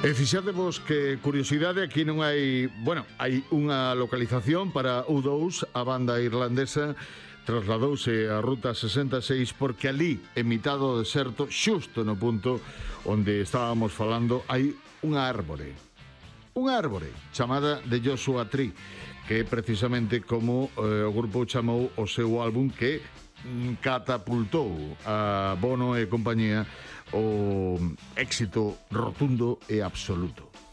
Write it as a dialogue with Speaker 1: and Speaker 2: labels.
Speaker 1: E fixadevos que curiosidade, aquí non hai... Bueno, hai unha localización para U2, a banda irlandesa trasladouse a Ruta 66 porque ali, en mitad do deserto, xusto no punto onde estábamos falando, hai unha árbore chamada de Joshua Tree, que é precisamente como o grupo chamou o seu álbum que catapultou a Bono e compañía o éxito rotundo e absoluto.